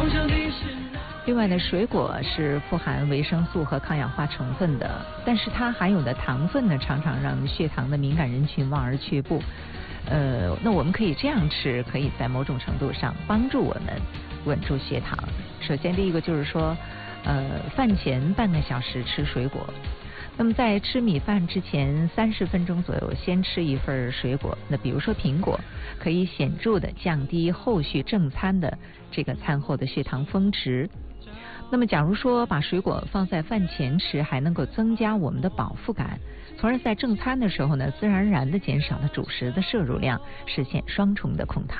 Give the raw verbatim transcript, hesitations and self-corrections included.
另外呢，水果是富含维生素和抗氧化成分的，但是它含有的糖分呢，常常让血糖的敏感人群望而却步。呃，那我们可以这样吃，可以在某种程度上帮助我们稳住血糖。首先，第一个就是说，呃，饭前半个小时吃水果。那么在吃米饭之前三十分钟左右，先吃一份水果。那比如说苹果，可以显著的降低后续正餐的这个餐后的血糖峰值。那么假如说把水果放在饭前吃，还能够增加我们的饱腹感，从而在正餐的时候呢，自然而然的减少了主食的摄入量，实现双重的控糖。